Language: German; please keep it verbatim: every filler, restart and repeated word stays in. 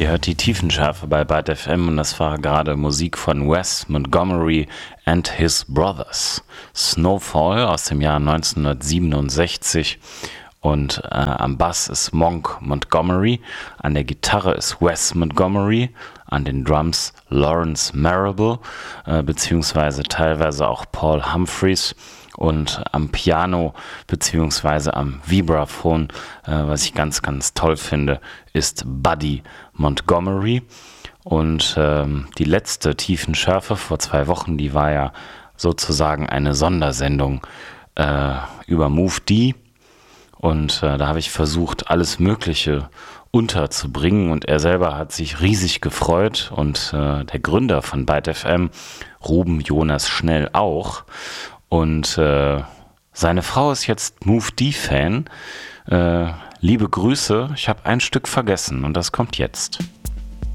Ihr hört die Tiefenschärfe bei Byte F M und das war gerade Musik von Wes Montgomery and His Brothers. Snowfall aus dem Jahr neunzehnhundertsiebenundsechzig und äh, am Bass ist Monk Montgomery, an der Gitarre ist Wes Montgomery, an den Drums Lawrence Marable, äh, beziehungsweise teilweise auch Paul Humphreys. Und am Piano beziehungsweise am Vibraphon, äh, was ich ganz, ganz toll finde, ist Buddy Montgomery. Und ähm, die letzte Tiefenschärfe vor zwei Wochen, die war ja sozusagen eine Sondersendung äh, über Move D. Und äh, da habe ich versucht, alles Mögliche unterzubringen. Und er selber hat sich riesig gefreut. Und äh, der Gründer von Byte F M, Ruben Jonas Schnell, auch. Und äh, seine Frau ist jetzt Move D-Fan. Äh, liebe Grüße, ich habe ein Stück vergessen und das kommt jetzt.